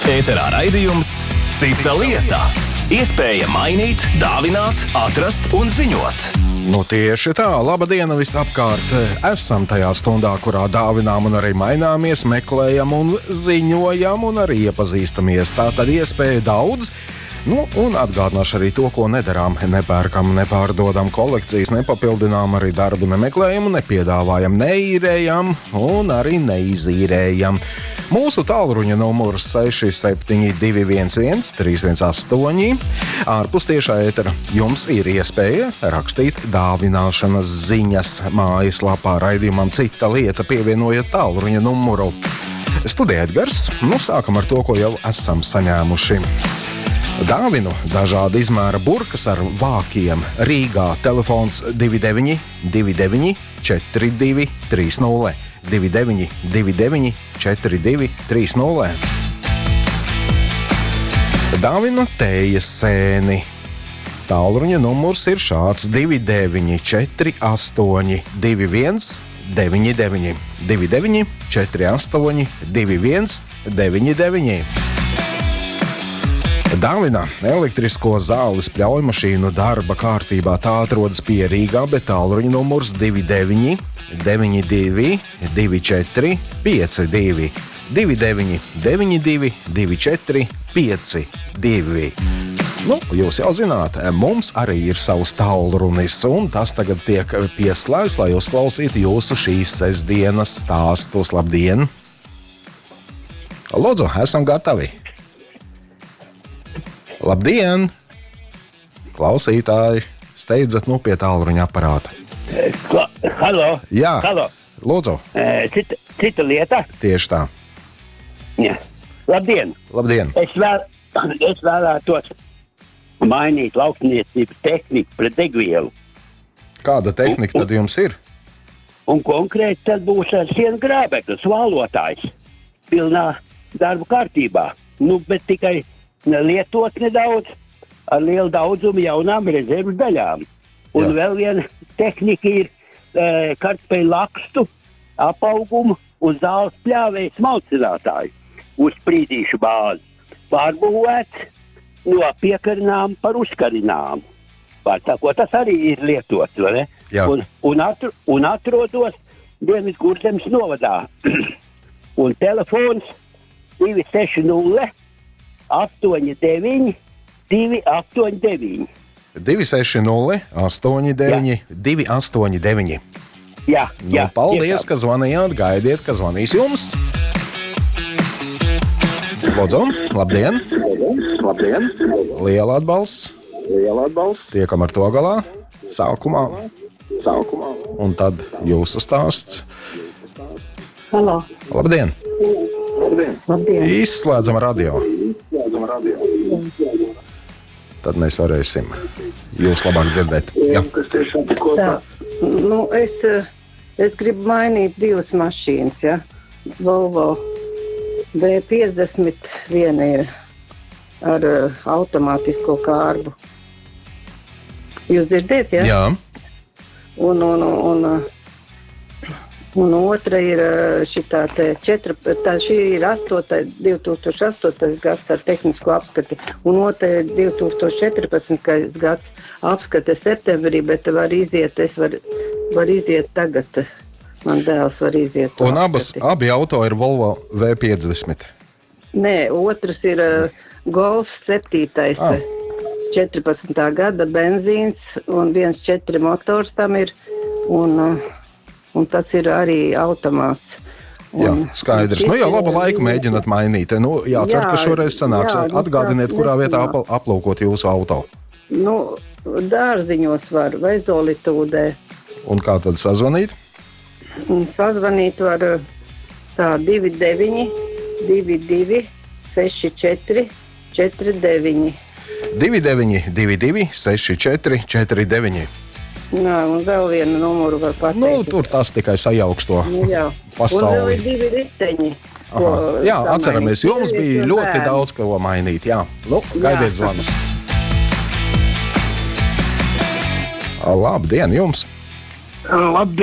Ēterā raidījums Cita lieta. Iespēja mainīt, dāvināt, atrast un ziņot. Nu tieši tā, laba diena visapkārt. Esam tajā stundā, kurā dāvinām un arī maināmies, meklējam un ziņojam un arī iepazīstamies. Tā tad iespēja daudz. Nu, un atgādināšu arī to, ko nedarām. Nepērkam, nepārdodam kolekcijas, nepapildinām arī darbu, nemeklējam, nepiedāvājam, neīrējam un arī neizīrējam. Mūsu tālruņa numurs 6721 318. Ārpus tiešā ētera jums ir iespēja rakstīt dāvināšanas ziņas mājaslapā raidījumam Cita lieta, pievienojot tālruņa numuru. Studija Edgars. Nu, sākam ar to, ko jau esam saņēmuši. Dāvinu dažāda izmēra burkas ar vākiem. Rīgā telefons 29 29 42 30 29 29 42 30. Dāvinu tējas sēni. Tālruņa numurs ir šāds 29 48 21 99 29 48 21 99. Dāvina elektrisko zāles pļaujmašīnu darba kārtībā. Tā atrodas pie Rīgā, bet tālruņa numurs 29 92 24 52 29 92 24 52. Nu, jūs jau zināt, mums arī ir savs tālrunis, un tas tagad tiek pieslēgts, lai uzklausītu jūsu šīs sestdienas stāstus. Labdien! Lūdzu, esam gatavi! Labdien! Klausītāji, steidzat pie tālruņa aparāta. Halo! Jā, halo. Lūdzu. Cita lieta? Tieši tā. Jā. Labdien! Labdien! Es vēlētos mainīt lauksaimniecības tehniku pret degvielu. Kāda tehnika tad jums ir? Un konkrēti tad būs ar sienu grābeklis, vālotājs. Pilnā darba kārtībā. Nu, bet tikai lietot nedaudz, ar lielu daudzumu jaunām rezervu daļām. Un Jā. vēl viena tehnika ir kartspēļu lakstu, apaugumu un zāles pļāvēju smalcinātāju uz sprīdīšu bāzi. Pārbūvēts no piekarinām par uzkarinām. Pārsākot, tas arī ir lietots, vai ne? Jā. Un atrodos Dienvidkurzemes novadā. Un telefons 260 89 289. 260 89 289. Jā, jā. Paldies, ka zvanījāt. Gaidiet, ka zvanīs jums. Lūdzu, labdien! Labdien! Liela atbalsts. Tiekam ar to galā. Sākumā. Un tad jūsu stāsts. Halo. Labdien! Labdien. Izslēdzam radio. Tad mēs varēsim jūs labāk dzirdēt. Jā. Tā, nu, es gribu mainīt divas mašīnas. Ja? Volvo V50 viena ir ar automātisko kārbu. Jūs dzirdiet, ja? Jā. Un otra ir šitā te šī ir 2008. gads ar tehnisko apskati, un otra ir 2014. gads apskate septembrī, bet var iziet tagad. Man dēls var iziet. Un abi auto ir Volvo V50. Nē, otrs ir Golf 7. 14. gada benzīns un 1.4 motors tam ir, un tas ir arī automāts. Jā, skaidrs. Nu jau labu laiku mēģināt mainīt. Nu, jācer, ka šoreiz sanāks. Atgādiniet, kurā vietā aplūkot jūsu auto. Nu, dārziņos var vai Zolitūdē. Un kā tad sazvanīt? Sazvanīt var tā 29 22 64 49. 29 22 64 49. Nā, un vēl vienu numuru var pateikt. Nu, tur tas tikai sajauks to pasauli. Un vēl ir 2 riteņi. Jā, atceramies, jums bija ļoti daudz, ko mainīt. Jā, nu, gaidiet zvanus. Labdien jums! Labdien!